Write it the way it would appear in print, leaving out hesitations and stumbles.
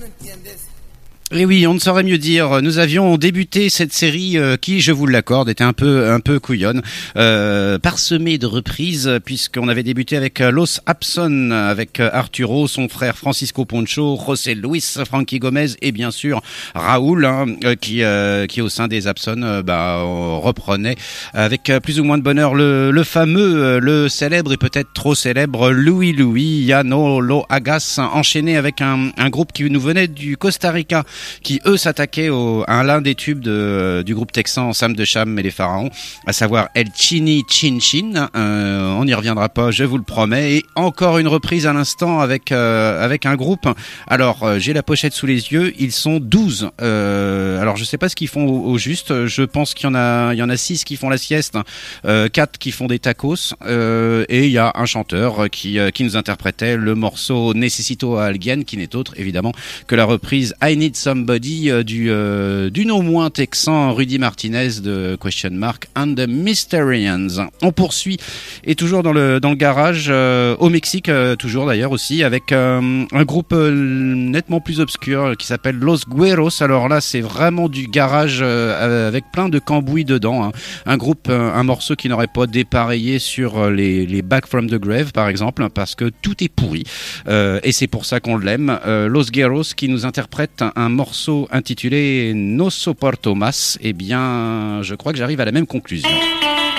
Et oui, on ne saurait mieux dire. Nous avions débuté cette série qui, je vous l'accorde, était un peu couillonne, parsemée de reprises, puisqu'on avait débuté avec Los Abson, avec Arturo, son frère Francisco Poncho, José Luis, Frankie Gomez et bien sûr Raoul, qui au sein des Abson reprenait avec plus ou moins de bonheur le fameux, le célèbre et peut-être trop célèbre Louis Yano Lo Agas, enchaîné avec un groupe qui nous venait du Costa Rica, qui eux s'attaquaient à l'un des tubes du groupe texan Sam de Cham et les Pharaons, à savoir El Chini Chin Chin. On n'y reviendra pas, je vous le promets. Et encore une reprise à l'instant avec un groupe. Alors j'ai la pochette sous les yeux, ils sont 12. Alors je sais pas ce qu'ils font au juste. Je pense qu'il y en a 6 qui font la sieste, 4 qui font des tacos, et il y a un chanteur qui nous interprétait le morceau Necesito a Alguien, qui n'est autre évidemment que la reprise I Need Somebody du non moins texan Rudy Martinez de Question Mark and the Mysterians. On poursuit et toujours dans le garage au Mexique, toujours d'ailleurs aussi avec un groupe nettement plus obscur qui s'appelle Los Güeros. Alors là c'est vraiment du garage avec plein de cambouis dedans, hein. Un groupe, un morceau qui n'aurait pas dépareillé sur les Back from the Grave par exemple, parce que tout est pourri, et c'est pour ça qu'on l'aime. Los Güeros qui nous interprète un morceau intitulé No Soporto Más. Eh bien, je crois que j'arrive à la même conclusion.